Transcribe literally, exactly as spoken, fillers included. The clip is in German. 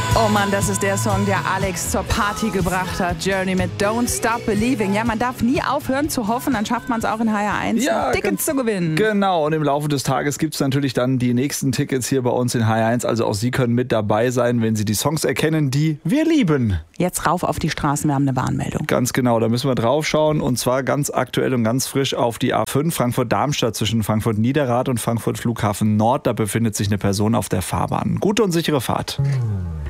Oh Mann, das ist der Song, der Alex zur Party gebracht hat. Journey mit Don't Stop Believing. Ja, man darf nie aufhören zu hoffen, dann schafft man es auch in H R eins, ja, Tickets zu gewinnen. Genau, und im Laufe des Tages gibt es natürlich dann die nächsten Tickets hier bei uns in H R eins. Also auch Sie können mit dabei sein, wenn Sie die Songs erkennen, die wir lieben. Jetzt rauf auf die Straßen, wir haben eine Warnmeldung. Ganz genau, da müssen wir drauf schauen. Und zwar ganz aktuell und ganz frisch auf die A fünf Frankfurt-Darmstadt zwischen Frankfurt-Niederrad und Frankfurt Flughafen Nord. Da befindet sich eine Person auf der Fahrbahn. Gute und sichere Fahrt.